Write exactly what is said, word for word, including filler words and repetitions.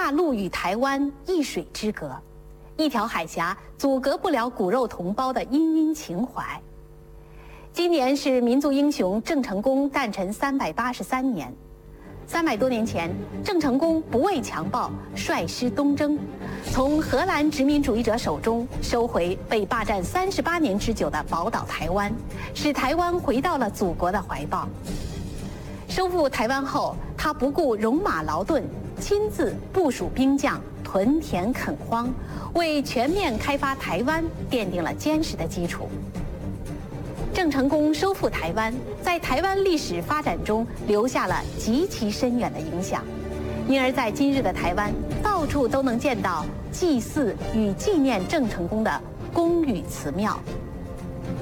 大陆与台湾一水之隔，一条海峡阻隔不了骨肉同胞的殷殷情怀。今年是民族英雄郑成功诞辰三百八十三年。三百多年前，郑成功不畏强暴，率师东征，从荷兰殖民主义者手中收回被霸占三十八年之久的宝岛台湾，使台湾回到了祖国的怀抱。收复台湾后，他不顾戎马劳顿，亲自部署兵将，屯田垦荒，为全面开发台湾奠定了坚实的基础。郑成功收复台湾，在台湾历史发展中留下了极其深远的影响，因而在今日的台湾，到处都能见到祭祀与纪念郑成功的宫宇祠庙。